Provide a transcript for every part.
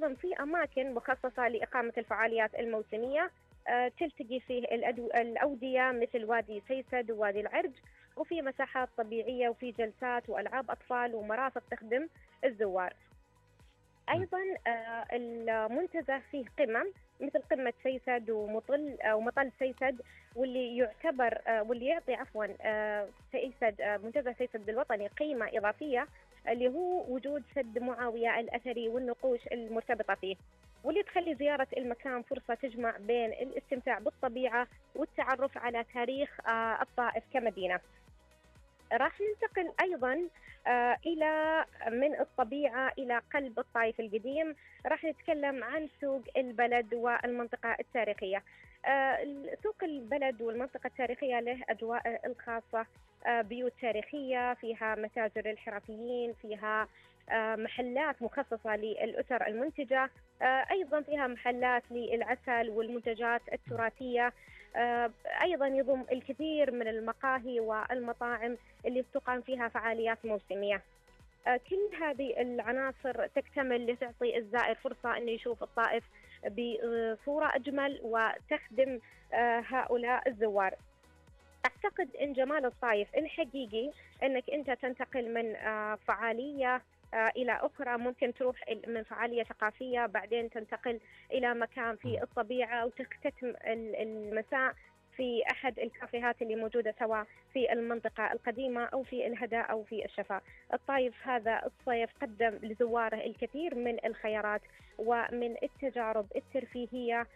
أيضا في أماكن مخصصة لإقامة الفعاليات الموسمية، تلتقي فيه الأودية مثل وادي سيسد ووادي العرج، وفي مساحات طبيعية وفي جلسات وألعاب أطفال ومرافق تخدم الزوار. أيضا المنتزه فيه قمم مثل قمة سيسد ومطل سيسد، واللي يعتبر واللي يعطي عفوا سيسد منتزه سيسد الوطني قيمة إضافية، اللي هو وجود سد معاوية الأثري والنقوش المرتبطة فيه، واللي تخلي زيارة المكان فرصة تجمع بين الاستمتاع بالطبيعة والتعرف على تاريخ الطائف كمدينة. راح ننتقل أيضا إلى من الطبيعة إلى قلب الطائف القديم. راح نتكلم عن سوق البلد والمنطقة التاريخية. سوق البلد والمنطقة التاريخية له أجواء الخاصة، بيوت تاريخية فيها متاجر الحرفيين، فيها محلات مخصصة للأسر المنتجة، أيضا فيها محلات للعسل والمنتجات التراثية. أيضا يضم الكثير من المقاهي والمطاعم اللي تقام فيها فعاليات موسمية. كل هذه العناصر تكتمل لتعطي الزائر فرصة أنه يشوف الطائف بصورة أجمل وتخدم هؤلاء الزوار. أعتقد أن جمال الطائف الحقيقي أنك أنت تنتقل من فعالية إلى أخرى. ممكن تروح من فعالية ثقافية بعدين تنتقل إلى مكان في الطبيعة، وتختتم المساء في أحد الكافيهات اللي موجودة سواء في المنطقة القديمة أو في الهداء أو في الشفاء. الطائف هذا الصيف قدم لزواره الكثير من الخيارات ومن التجارب الترفيهية،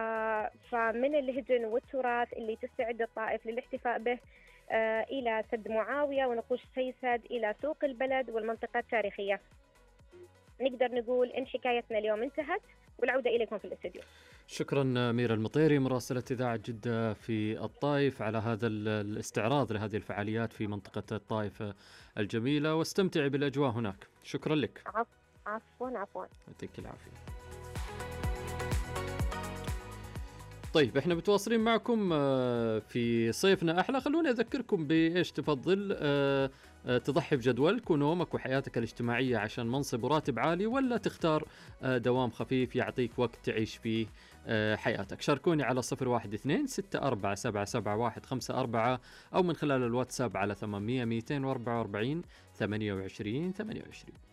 فمن الهجن والتراث اللي تستعد الطائف للاحتفاء به، إلى سد معاوية ونقوش سيسد، إلى سوق البلد والمنطقة التاريخية. نقدر نقول إن حكايتنا اليوم انتهت، والعودة إليكم في الاستديو. شكرا أميرة المطيري مراسلة إذاعة جدة في الطائف على هذا الاستعراض لهذه الفعاليات في منطقة الطائف الجميلة، واستمتعي بالأجواء هناك. شكرا لك. عفوا. يعطيك العافية. طيب احنا متواصلين معكم في صيفنا أحلى. خلوني أذكركم بإيش تفضل، تضحي بجدولك ونومك وحياتك الاجتماعية عشان منصب وراتب عالي، ولا تختار دوام خفيف يعطيك وقت تعيش فيه حياتك؟ شاركوني على 0128477154 أو من خلال الواتساب على 800 244 28 28.